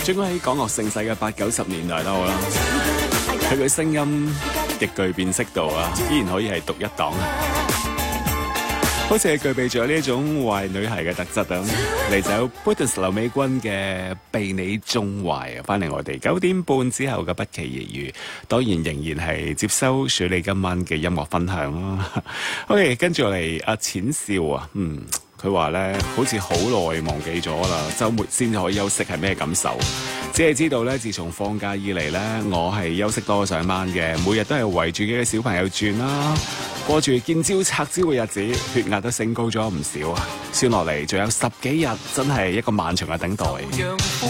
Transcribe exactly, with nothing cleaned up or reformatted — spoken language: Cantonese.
盡管喺港樂盛世嘅八九十年代都好啦，佢嘅聲音極具辨識度啊，依然可以係獨一檔。好似係具備咗呢一種壞女孩嘅特質啊！嚟就 Buddhist 劉美君嘅被你縱壞啊！翻嚟我哋九點半之後嘅不期而遇，當然仍然係接收處理今晚嘅音樂分享啦。OK， 跟住嚟阿淺笑啊，嗯，佢話咧好似好耐忘記咗啦，週末先可以休息係咩感受？只係知道咧，自從放假以嚟咧，我係休息多過上班嘅，每日都係圍住幾個小朋友轉啦，過住見招拆招嘅日子，血壓都升高咗唔少啊！算落嚟仲有十幾日，真係一個漫長嘅等待。